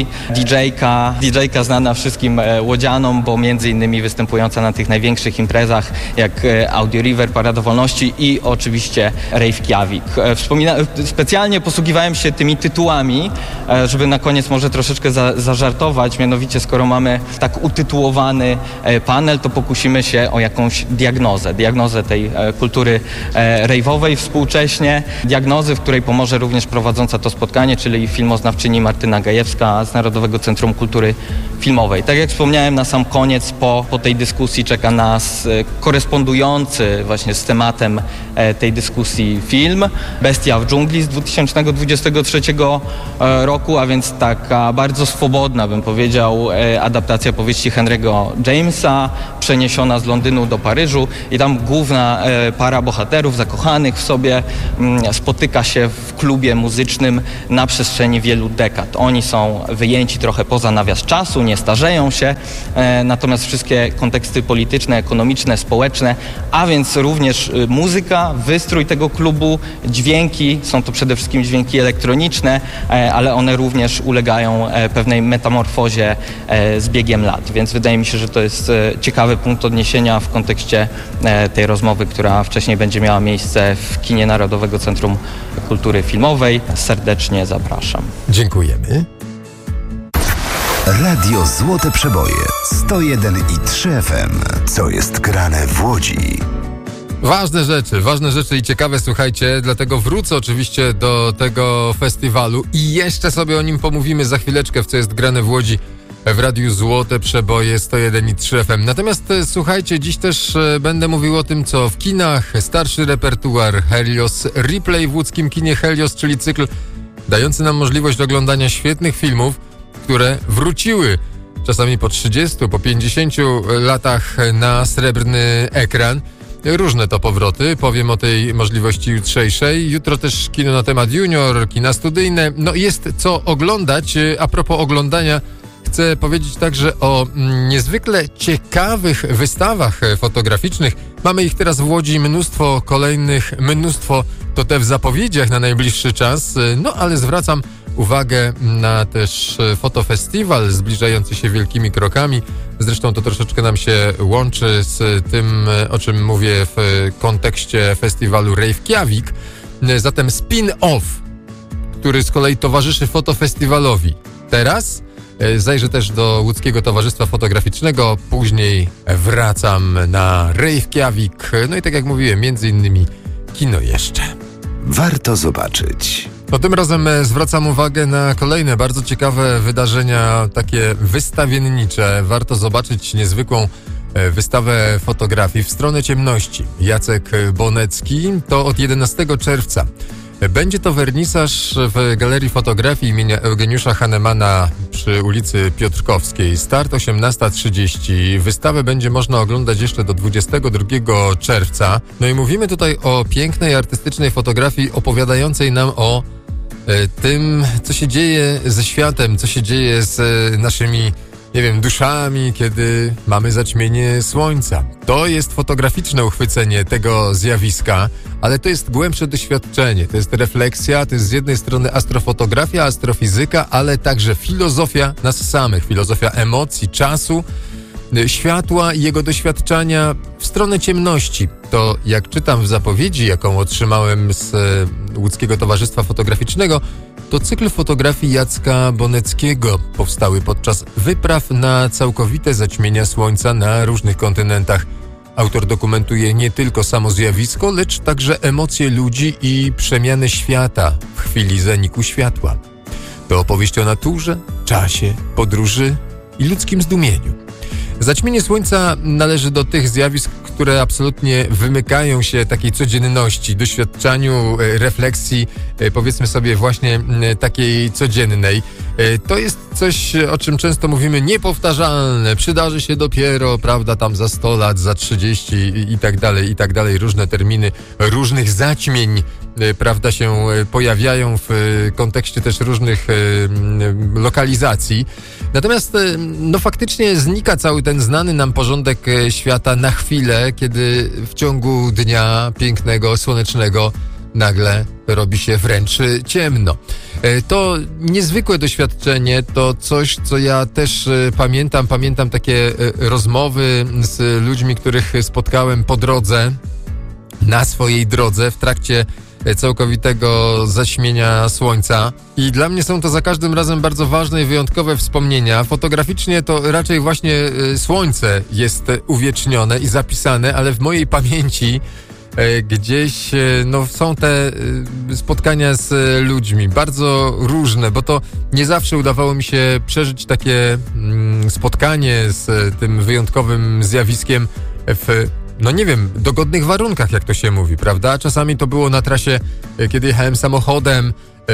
[SPEAKER 11] DJ-ka znana wszystkim łodzianom, bo między innymi występująca na tych największych imprezach jak Audio River, Parada Wolności i oczywiście Reykjavik. Specjalnie posługiwałem się tymi tytułami, żeby na koniec może troszeczkę zażartować, mianowicie skoro mamy tak utytułowany panel, to pokusimy się o jakąś diagnozę tej kultury rejwowej współcześnie, diagnozy, w której pomoże również prowadząca to spotkanie, czyli filmoznawczyni Martyna Gajewska z Narodowego Centrum Kultury Filmowej. Tak jak wspomniałem, na sam koniec po tej dyskusji czeka nas korespondujący właśnie z tematem tej dyskusji film Bestia w dżungli z 2023 roku, a więc taka bardzo swobodna, bym powiedział, adaptacja powieści Henry'ego Jamesa, przeniesiona z Londynu do Paryżu i tam główna para bohaterów zakochanych w sobie spotyka się w klubie muzycznym na przestrzeni wielu dekad. Oni są wyjęci trochę poza nawias czasu, nie starzeją się, natomiast wszystkie konteksty polityczne, ekonomiczne, społeczne, a więc również muzyka, wystrój tego klubu, dźwięki, są to przede wszystkim dźwięki elektroniczne, ale one również ulegają pewnej metamorfozie z biegiem lat, więc wydaje mi się, że to jest ciekawy punkt odniesienia w kontekście tej rozmowy, która wcześniej będzie miała miejsce w kinie Narodowego Centrum Kultury Filmowej. Serdecznie zapraszam.
[SPEAKER 8] Dziękujemy.
[SPEAKER 12] Radio Złote Przeboje 101,3 FM. Co jest grane w Łodzi?
[SPEAKER 8] Ważne rzeczy i ciekawe, słuchajcie, dlatego wrócę oczywiście do tego festiwalu i jeszcze sobie o nim pomówimy za chwileczkę, w co jest grane w Łodzi w Radiu Złote Przeboje 101,3 FM. Natomiast słuchajcie, dziś też będę mówił o tym, co w kinach, starszy repertuar, Helios Replay w łódzkim kinie Helios, czyli cykl dający nam możliwość oglądania świetnych filmów, które wróciły czasami po 30, po 50 latach na srebrny ekran. Różne to powroty, powiem o tej możliwości jutrzejszej. Jutro też kino na temat junior, kina studyjne. No jest co oglądać. A propos oglądania, chcę powiedzieć także o niezwykle ciekawych wystawach fotograficznych. Mamy ich teraz w Łodzi mnóstwo, kolejnych mnóstwo, to te w zapowiedziach na najbliższy czas. No ale zwracam uwagę na też fotofestiwal zbliżający się wielkimi krokami. Zresztą to troszeczkę nam się łączy z tym, o czym mówię w kontekście festiwalu Reykjavik. Zatem spin-off, który z kolei towarzyszy fotofestiwalowi. Teraz zajrzę też do Łódzkiego Towarzystwa Fotograficznego, później wracam na Reykjavik. No i tak jak mówiłem, między innymi kino jeszcze.
[SPEAKER 12] Warto zobaczyć.
[SPEAKER 8] No tym razem zwracam uwagę na kolejne bardzo ciekawe wydarzenia, takie wystawiennicze. Warto zobaczyć niezwykłą wystawę fotografii w stronę ciemności. Jacek Bonecki, to od 11 czerwca. Będzie to wernisaż w Galerii Fotografii imienia Eugeniusza Hahnemana przy ulicy Piotrkowskiej. Start 18:30. Wystawę będzie można oglądać jeszcze do 22 czerwca. No i mówimy tutaj o pięknej, artystycznej fotografii opowiadającej nam o tym, co się dzieje ze światem, co się dzieje z naszymi, nie wiem, duszami, kiedy mamy zaćmienie słońca. To jest fotograficzne uchwycenie tego zjawiska, ale to jest głębsze doświadczenie, to jest refleksja, to jest z jednej strony astrofotografia, astrofizyka, ale także filozofia nas samych, filozofia emocji, czasu, światła i jego doświadczania w stronę ciemności. To, jak czytam w zapowiedzi, jaką otrzymałem z Łódzkiego Towarzystwa Fotograficznego, to cykl fotografii Jacka Boneckiego powstały podczas wypraw na całkowite zaćmienia słońca na różnych kontynentach. Autor dokumentuje nie tylko samo zjawisko, lecz także emocje ludzi i przemiany świata w chwili zaniku światła. To opowieść o naturze, czasie, podróży i ludzkim zdumieniu. Zaćmienie słońca należy do tych zjawisk, które absolutnie wymykają się takiej codzienności, doświadczaniu, refleksji, powiedzmy sobie właśnie takiej codziennej. To jest coś, o czym często mówimy, niepowtarzalne, przydarzy się dopiero, prawda, tam za 100 lat, za 30 i tak dalej, różne terminy, różnych zaćmień, prawda, się pojawiają w kontekście też różnych lokalizacji. Natomiast no faktycznie znika cały ten znany nam porządek świata na chwilę, kiedy w ciągu dnia pięknego, słonecznego nagle robi się wręcz ciemno. To niezwykłe doświadczenie, to coś, co ja też pamiętam takie rozmowy z ludźmi, których spotkałem po drodze, na swojej drodze, w trakcie całkowitego zaćmienia słońca. I dla mnie są to za każdym razem bardzo ważne i wyjątkowe wspomnienia. Fotograficznie to raczej właśnie słońce jest uwiecznione i zapisane, ale w mojej pamięci gdzieś no, są te spotkania z ludźmi, bardzo różne, bo to nie zawsze udawało mi się przeżyć takie spotkanie z tym wyjątkowym zjawiskiem w no nie wiem, dogodnych warunkach, jak to się mówi, prawda? Czasami to było na trasie, kiedy jechałem samochodem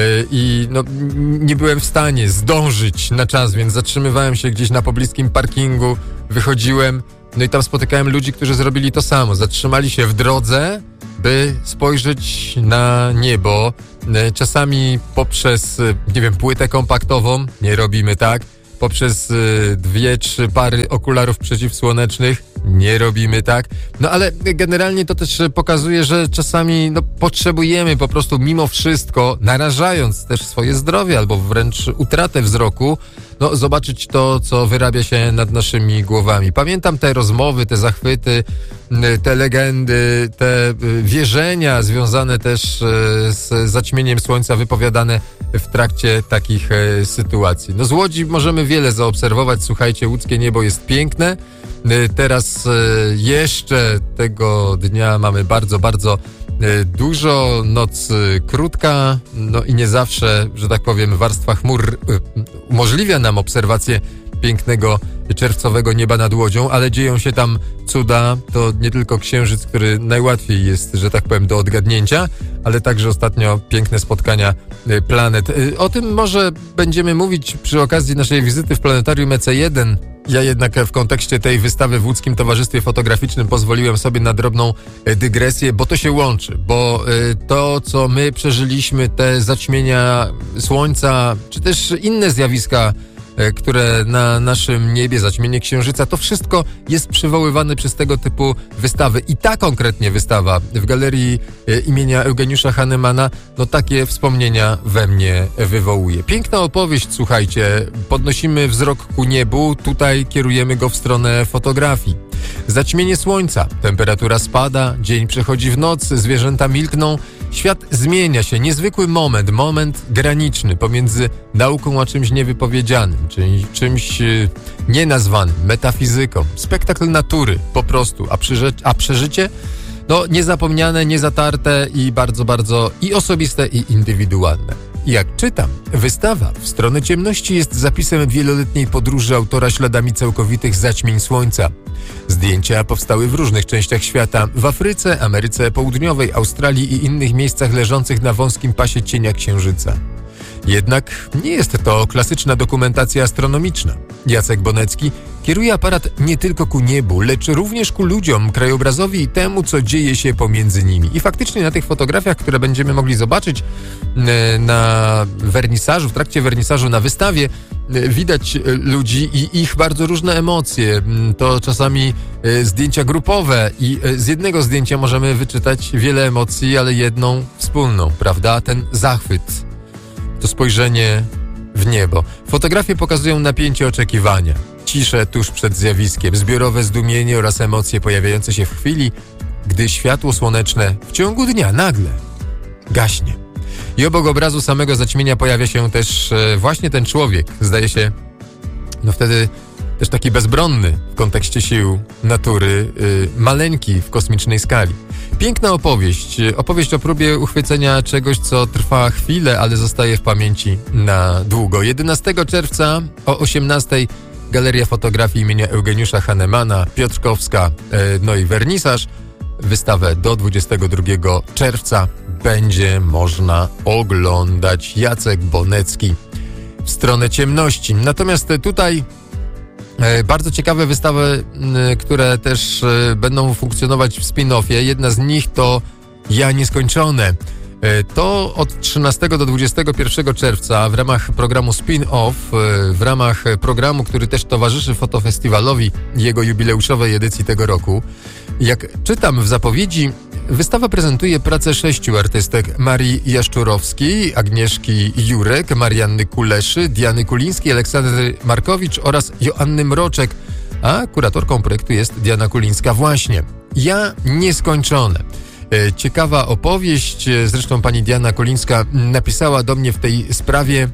[SPEAKER 8] i no, nie byłem w stanie zdążyć na czas, więc zatrzymywałem się gdzieś na pobliskim parkingu, wychodziłem, no i tam spotykałem ludzi, którzy zrobili to samo. Zatrzymali się w drodze, by spojrzeć na niebo. Czasami poprzez, nie wiem, płytę kompaktową, nie robimy tak, poprzez 2-3 pary okularów przeciwsłonecznych, nie robimy tak. No ale generalnie to też pokazuje, że czasami no, potrzebujemy po prostu mimo wszystko, narażając też swoje zdrowie albo wręcz utratę wzroku, no, zobaczyć to, co wyrabia się nad naszymi głowami. Pamiętam te rozmowy, te zachwyty, te legendy, te wierzenia związane też z zaćmieniem słońca wypowiadane w trakcie takich sytuacji. No z Łodzi możemy wiele zaobserwować. Słuchajcie, łódzkie niebo jest piękne. Teraz jeszcze tego dnia mamy bardzo, bardzo dużo, noc krótka, no i nie zawsze, że tak powiem, warstwa chmur umożliwia nam obserwację pięknego czerwcowego nieba nad Łodzią, ale dzieją się tam cuda. To nie tylko księżyc, który najłatwiej jest, że tak powiem, do odgadnięcia, ale także ostatnio piękne spotkania planet. O tym może będziemy mówić przy okazji naszej wizyty w planetarium EC1. Ja jednak w kontekście tej wystawy w Łódzkim Towarzystwie Fotograficznym pozwoliłem sobie na drobną dygresję, bo to się łączy, bo to, co my przeżyliśmy, te zaćmienia słońca, czy też inne zjawiska, które na naszym niebie, zaćmienie księżyca, to wszystko jest przywoływane przez tego typu wystawy. I ta konkretnie wystawa w Galerii imienia Eugeniusza Hahnemana, no takie wspomnienia we mnie wywołuje. Piękna opowieść, słuchajcie, podnosimy wzrok ku niebu, tutaj kierujemy go w stronę fotografii. Zaćmienie słońca, temperatura spada, dzień przechodzi w noc, zwierzęta milkną, świat zmienia się, niezwykły moment graniczny pomiędzy nauką a czymś niewypowiedzianym, czymś nienazwanym, metafizyką, spektakl natury po prostu, a przeżycie? No niezapomniane, niezatarte i bardzo, bardzo i osobiste i indywidualne. Jak czytam, wystawa w stronę ciemności jest zapisem wieloletniej podróży autora śladami całkowitych zaćmień słońca. Zdjęcia powstały w różnych częściach świata, w Afryce, Ameryce Południowej, Australii i innych miejscach leżących na wąskim pasie cienia księżyca. Jednak nie jest to klasyczna dokumentacja astronomiczna. Jacek Bonecki kieruje aparat nie tylko ku niebu, lecz również ku ludziom, krajobrazowi i temu, co dzieje się pomiędzy nimi. I faktycznie na tych fotografiach, które będziemy mogli zobaczyć na wernisażu, w trakcie wernisażu na wystawie, widać ludzi i ich bardzo różne emocje. To czasami zdjęcia grupowe i z jednego zdjęcia możemy wyczytać wiele emocji, ale jedną wspólną, prawda? Ten zachwyt, to spojrzenie w niebo. Fotografie pokazują napięcie oczekiwania, ciszę tuż przed zjawiskiem, zbiorowe zdumienie oraz emocje pojawiające się w chwili, gdy światło słoneczne w ciągu dnia nagle gaśnie. I obok obrazu samego zaćmienia pojawia się też właśnie ten człowiek. Zdaje się, no wtedy też taki bezbronny w kontekście sił natury, maleńki w kosmicznej skali. Piękna opowieść o próbie uchwycenia czegoś, co trwa chwilę, ale zostaje w pamięci na długo. 11 czerwca o 18:00 Galeria Fotografii imienia Eugeniusza Hahnemana, Piotrkowska, no i wernisaż. Wystawę do 22 czerwca będzie można oglądać. Jacek Bonecki w stronę ciemności. Natomiast tutaj bardzo ciekawe wystawy, które też będą funkcjonować w spin-offie. Jedna z nich to Ja Nieskończone. To od 13 do 21 czerwca w ramach programu spin-off, w ramach programu, który też towarzyszy fotofestiwalowi i jego jubileuszowej edycji tego roku. Jak czytam w zapowiedzi, wystawa prezentuje pracę 6 artystek: Marii Jaszczurowskiej, Agnieszki Jurek, Marianny Kuleszy, Diany Kulińskiej, Aleksandry Markowicz oraz Joanny Mroczek, a kuratorką projektu jest Diana Kulińska właśnie. Ja Nieskończone. Ciekawa opowieść, zresztą pani Diana Kulińska napisała do mnie w tej sprawie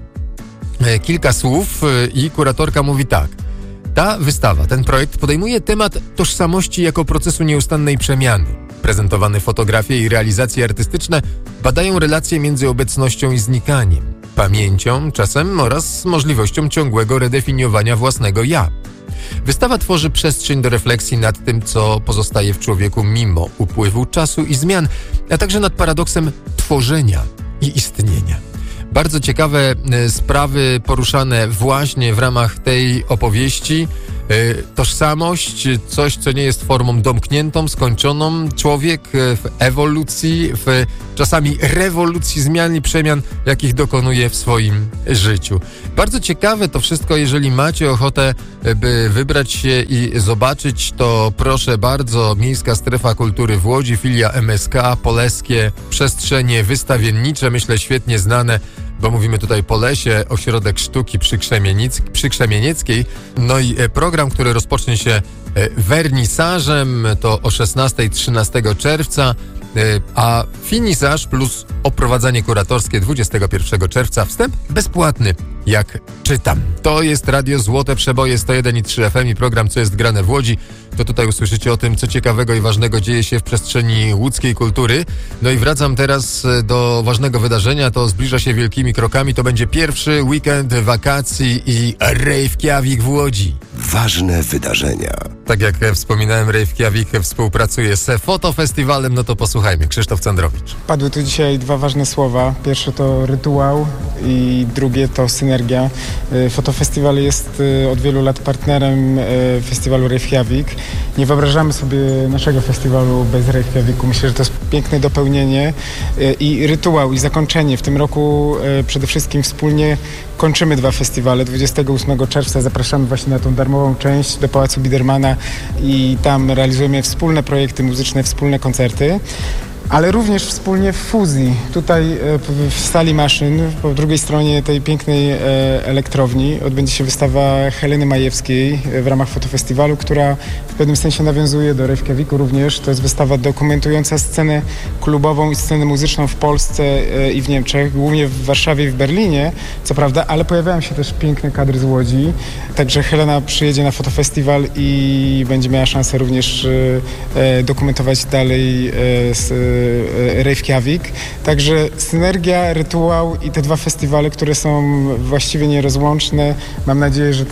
[SPEAKER 8] kilka słów i kuratorka mówi tak. Ta wystawa, ten projekt podejmuje temat tożsamości jako procesu nieustannej przemiany. Prezentowane fotografie i realizacje artystyczne badają relacje między obecnością i znikaniem, pamięcią czasem oraz możliwością ciągłego redefiniowania własnego ja. Wystawa tworzy przestrzeń do refleksji nad tym, co pozostaje w człowieku mimo upływu czasu i zmian, a także nad paradoksem tworzenia i istnienia. Bardzo ciekawe sprawy poruszane właśnie w ramach tej opowieści. Tożsamość, coś, co nie jest formą domkniętą, skończoną. Człowiek w ewolucji, w czasami rewolucji zmian i przemian, jakich dokonuje w swoim życiu. Bardzo ciekawe to wszystko, jeżeli macie ochotę, by wybrać się i zobaczyć, to proszę bardzo, Miejska Strefa Kultury w Łodzi, filia MSK, Poleskie przestrzenie wystawiennicze, myślę świetnie znane, bo mówimy tutaj po lesie, Ośrodek Sztuki przy Krzemienieckiej. No i program, który rozpocznie się wernisażem, to o 16-13 czerwca, a finisaż plus oprowadzanie kuratorskie 21 czerwca. Wstęp bezpłatny, jak czytam. To jest Radio Złote Przeboje 101,3 FM i program Co jest grane w Łodzi. To tutaj usłyszycie o tym, co ciekawego i ważnego dzieje się w przestrzeni łódzkiej kultury. No i wracam teraz do ważnego wydarzenia. To zbliża się wielkimi krokami. To będzie pierwszy weekend wakacji i Reykjavik w Łodzi.
[SPEAKER 12] Ważne wydarzenia.
[SPEAKER 8] Tak jak wspominałem, Reykjavik współpracuje z Fotofestiwalem. No to posłuchajmy. Krzysztof Candrowicz.
[SPEAKER 13] Padły tu dzisiaj dwa ważne słowa. Pierwsze to rytuał i drugie to synergia. Fotofestiwal jest od wielu lat partnerem festiwalu Reykjavik. Nie wyobrażamy sobie naszego festiwalu bez Reykjaviku. Myślę, że to jest piękne dopełnienie i rytuał i zakończenie. W tym roku przede wszystkim wspólnie kończymy dwa festiwale. 28 czerwca zapraszamy właśnie na tą darmową część do Pałacu Biedermana i tam realizujemy wspólne projekty muzyczne, wspólne koncerty. Ale również wspólnie w Fuzji, tutaj w sali maszyn, po drugiej stronie tej pięknej elektrowni odbędzie się wystawa Heleny Majewskiej w ramach Fotofestiwalu, która w pewnym sensie nawiązuje do Reykjaviku również. To jest wystawa dokumentująca scenę klubową i scenę muzyczną w Polsce i w Niemczech, głównie w Warszawie i w Berlinie, co prawda, ale pojawiają się też piękne kadry z Łodzi. Także Helena przyjedzie na Fotofestiwal i będzie miała szansę również dokumentować dalej Reykjavik. Także synergia, rytuał i te dwa festiwale, które są właściwie nierozłączne. Mam nadzieję, że te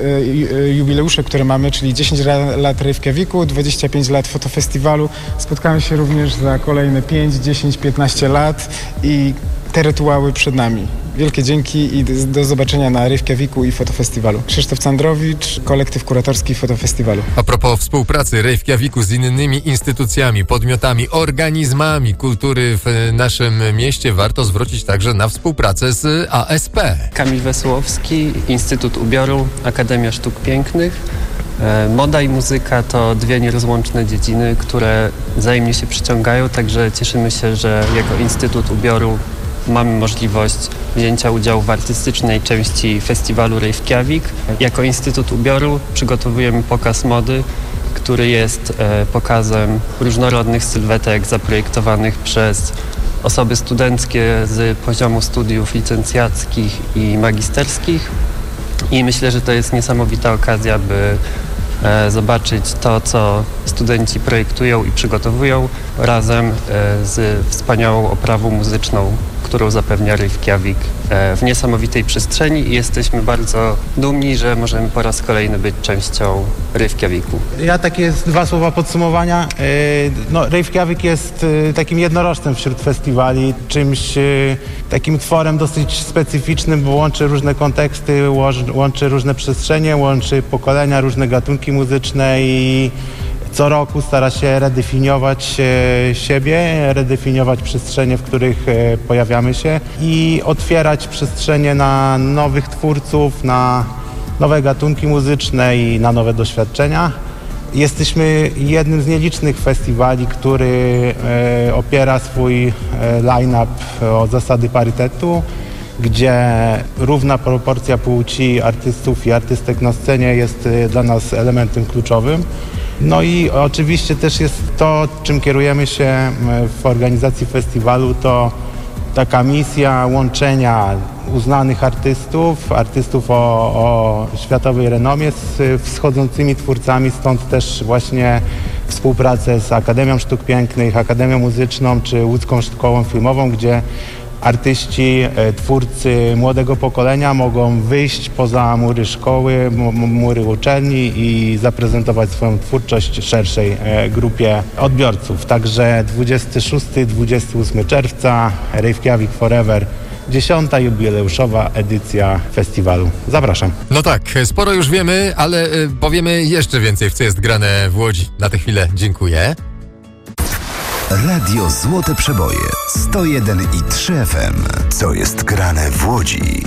[SPEAKER 13] jubileusze, które mamy, czyli 10 lat Reykjaviku, 25 lat Fotofestiwalu, spotkają się również za kolejne 5, 10, 15 lat i te rytuały przed nami. Wielkie dzięki i do zobaczenia na Reykjaviku i Fotofestiwalu. Krzysztof Candrowicz, kolektyw kuratorski Fotofestiwalu.
[SPEAKER 8] A propos współpracy Reykjaviku z innymi instytucjami, podmiotami, organizmami kultury w naszym mieście, warto zwrócić także na współpracę z ASP.
[SPEAKER 14] Kamil Wesołowski, Instytut Ubioru, Akademia Sztuk Pięknych. Moda i muzyka to dwie nierozłączne dziedziny, które wzajemnie się przyciągają, także cieszymy się, że jako Instytut Ubioru mamy możliwość wzięcia udziału w artystycznej części festiwalu Reykjavik. Jako Instytut Ubioru przygotowujemy pokaz mody, który jest pokazem różnorodnych sylwetek zaprojektowanych przez osoby studenckie z poziomu studiów licencjackich i magisterskich. I myślę, że to jest niesamowita okazja, by zobaczyć to, co studenci projektują i przygotowują razem z wspaniałą oprawą muzyczną, którą zapewnia Reykjavik w niesamowitej przestrzeni i jesteśmy bardzo dumni, że możemy po raz kolejny być częścią Reykjaviku.
[SPEAKER 1] Ja takie dwa słowa podsumowania. Reykjavik jest takim jednorożcem wśród festiwali, czymś takim tworem dosyć specyficznym, bo łączy różne konteksty, łączy różne przestrzenie, łączy pokolenia, różne gatunki muzyczne i co roku stara się redefiniować siebie, redefiniować przestrzenie, w których pojawiamy się i otwierać przestrzenie na nowych twórców, na nowe gatunki muzyczne i na nowe doświadczenia. Jesteśmy jednym z nielicznych festiwali, który opiera swój line-up o zasady parytetu, gdzie równa proporcja płci artystów i artystek na scenie jest dla nas elementem kluczowym. No i oczywiście też jest to, czym kierujemy się w organizacji festiwalu, to taka misja łączenia uznanych artystów o światowej renomie z wschodzącymi twórcami, stąd też właśnie współpracę z Akademią Sztuk Pięknych, Akademią Muzyczną czy Łódzką Szkołą Filmową, gdzie artyści, twórcy młodego pokolenia mogą wyjść poza mury szkoły, mury uczelni i zaprezentować swoją twórczość szerszej grupie odbiorców. Także 26-28 czerwca Reykjavik Forever, 10. jubileuszowa edycja festiwalu. Zapraszam.
[SPEAKER 8] No tak, sporo już wiemy, ale powiemy jeszcze więcej, w co jest grane w Łodzi. Na tę chwilę dziękuję.
[SPEAKER 12] Radio Złote Przeboje 101,3 FM. Co jest grane w Łodzi?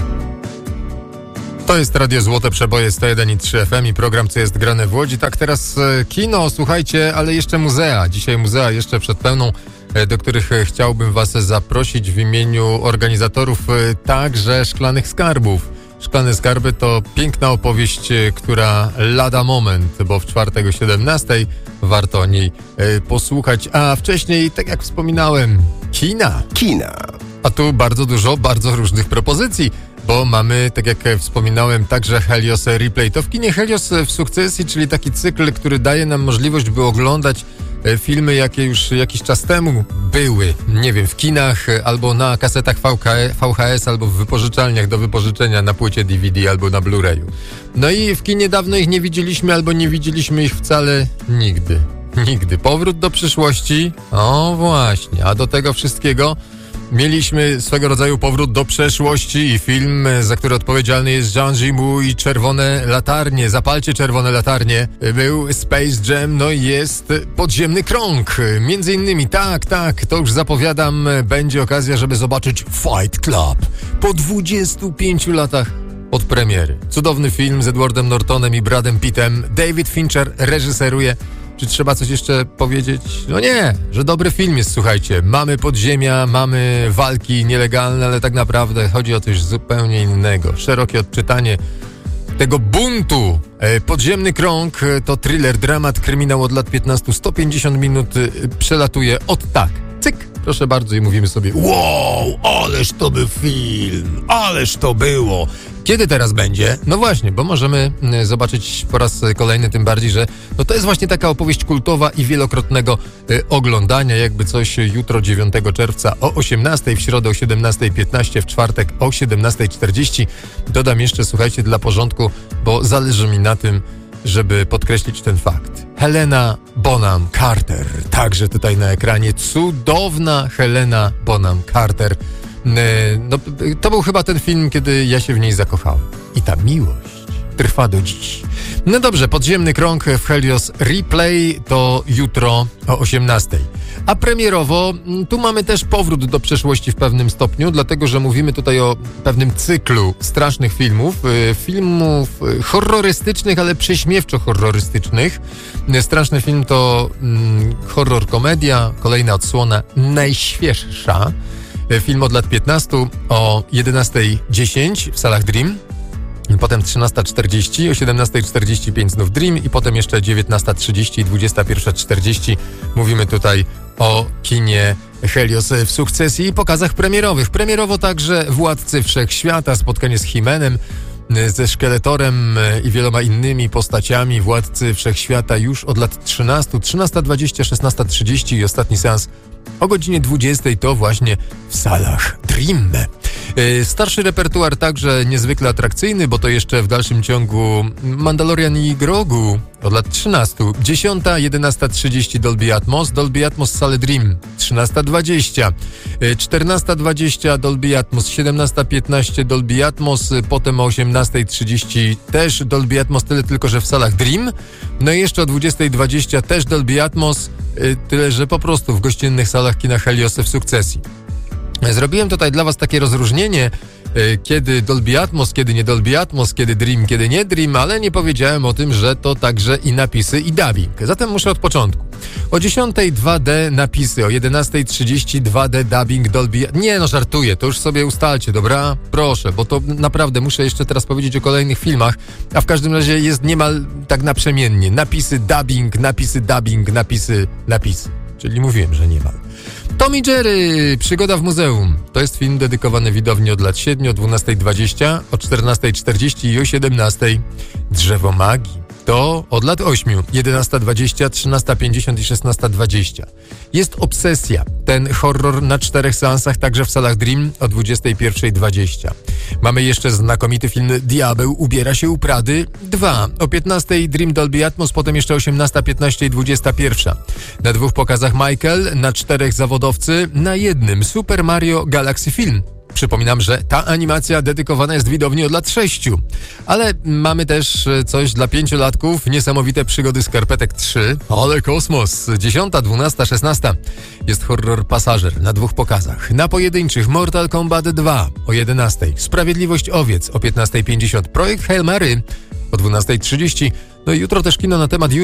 [SPEAKER 8] To jest Radio Złote Przeboje 101,3 FM i program Co jest grane w Łodzi. Tak, teraz kino, słuchajcie, ale jeszcze muzea. Dzisiaj muzea jeszcze przed pełną, do których chciałbym was zaprosić w imieniu organizatorów także Szklanych Skarbów. Szklane Skarby to piękna opowieść, która lada moment, bo w czwartek o 17:00 warto o niej posłuchać, a wcześniej, tak jak wspominałem, kina. A tu bardzo dużo, bardzo różnych propozycji, bo mamy, tak jak wspominałem, także Helios Replay. To w kinie Helios w sukcesji, czyli taki cykl, który daje nam możliwość, by oglądać filmy, jakie już jakiś czas temu były, nie wiem, w kinach albo na kasetach VHS albo w wypożyczalniach do wypożyczenia na płycie DVD albo na Blu-rayu. No i w kinie dawno ich nie widzieliśmy albo nie widzieliśmy ich wcale nigdy. Powrót do przyszłości? O właśnie, a do tego wszystkiego mieliśmy swego rodzaju powrót do przeszłości i film, za który odpowiedzialny jest Jean Gimou i Czerwone Latarnie. Zapalcie czerwone latarnie. Był Space Jam, no i jest Podziemny Krąg. Między innymi, tak, to już zapowiadam, będzie okazja, żeby zobaczyć Fight Club. Po 25 latach od premiery. Cudowny film z Edwardem Nortonem i Bradem Pittem. David Fincher reżyseruje. Czy trzeba coś jeszcze powiedzieć? No nie, że dobry film jest, słuchajcie. Mamy podziemia, mamy walki nielegalne, ale tak naprawdę chodzi o coś zupełnie innego. Szerokie odczytanie tego buntu. Podziemny Krąg to thriller, dramat, kryminał od lat 15. 150 minut przelatuje od tak. Cyk, proszę bardzo i mówimy sobie: wow, ależ to był film, ależ to było. Kiedy teraz będzie? No właśnie, bo możemy zobaczyć po raz kolejny, tym bardziej, że no to jest właśnie taka opowieść kultowa i wielokrotnego oglądania, jakby coś jutro 9 czerwca o 18:00, w środę o 17:15, w czwartek o 17:40. Dodam jeszcze, słuchajcie, dla porządku, bo zależy mi na tym, żeby podkreślić ten fakt. Helena Bonham Carter, także tutaj na ekranie, cudowna Helena Bonham Carter. No, to był chyba ten film, kiedy ja się w niej zakochałem. I ta miłość trwa do dziś. No dobrze, Podziemny Krąg w Helios Replay to jutro o 18:00. A premierowo tu mamy też powrót do przeszłości w pewnym stopniu, dlatego że mówimy tutaj o pewnym cyklu strasznych filmów horrorystycznych, ale prześmiewczo-horrorystycznych. Straszny film to horror komedia, kolejna odsłona, najświeższa. Film od lat 15 o 11:10 w salach Dream, potem 13:40, o 17:45 znów Dream i potem jeszcze 19:30 i 21:40. Mówimy tutaj o kinie Helios w sukcesji i pokazach premierowych. Premierowo także Władcy Wszechświata, spotkanie z He-Manem, ze Szkieletorem i wieloma innymi postaciami. Władcy Wszechświata już od lat 13, 13:20, 16:30 i ostatni seans o godzinie 20:00 to właśnie w salach Dream. Starszy repertuar także niezwykle atrakcyjny, bo to jeszcze w dalszym ciągu Mandalorian i Grogu od lat 13. 10:00, 11:30 Dolby Atmos sale Dream, 13:20, 14:20 Dolby Atmos, 17:15 Dolby Atmos, potem o 18:30 też Dolby Atmos, tyle tylko, że w salach Dream. No i jeszcze o 20:20 też Dolby Atmos, tyle, że po prostu w gościnnych salach kina Helios w sukcesji. Zrobiłem tutaj dla was takie rozróżnienie, kiedy Dolby Atmos, kiedy nie Dolby Atmos, kiedy Dream, kiedy nie Dream, ale nie powiedziałem o tym, że to także i napisy, i dubbing. Zatem muszę od początku. O 10:00 2D napisy, o 11:30 2D dubbing Dolby... Nie no, żartuję, to już sobie ustalcie, dobra? Proszę, bo to naprawdę muszę jeszcze teraz powiedzieć o kolejnych filmach, a w każdym razie jest niemal tak naprzemiennie. Napisy, dubbing, napisy. Czyli mówiłem, że niemal. Tom i Jerry, Przygoda w muzeum. To jest film dedykowany widowni od lat 7, o 12:20, o 14:40 i o 17:00. Drzewo magii. To od lat 8, 11:20, 13:50 i 16:20. Jest Obsesja, ten horror na 4 seansach, także w salach Dream o 21:20. Mamy jeszcze znakomity film Diabeł ubiera się u Prady 2 o 15:00 Dream Dolby Atmos, potem jeszcze 18:15 i 21:00. Na 2 pokazach Michael, na 4 zawodowcy, na 1 Super Mario Galaxy Film. Przypominam, że ta animacja dedykowana jest widowni od lat 6. Ale mamy też coś dla 5-latków. Niesamowite przygody skarpetek 3. Ale kosmos. 10, 12, 16. Jest horror Pasażer na 2 pokazach. Na pojedynczych Mortal Kombat 2 o 11:00. Sprawiedliwość owiec o 15:50. Projekt Hail Mary o 12:30. No i jutro też kino na temat